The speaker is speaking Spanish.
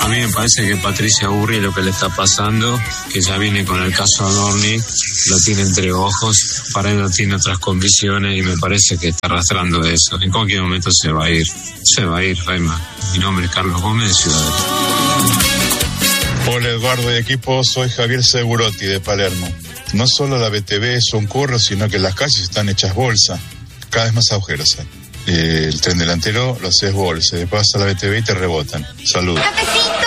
A mí me parece que Patricia Burri lo que le está pasando, que ya viene con el caso Adorni, lo tiene entre ojos, para él no tiene otras convicciones y me parece que está arrastrando eso. En cualquier momento se va a ir, Raima. Mi nombre es Carlos Gómez de Ciudadela. Hola Eduardo y equipo, soy Javier Segurotti de Palermo. No solo la BTV es un curro, sino que las calles están hechas bolsa, cada vez más agujeros hay. El tren delantero lo haces bolsa, después vas a la BTV y te rebotan. Saludos.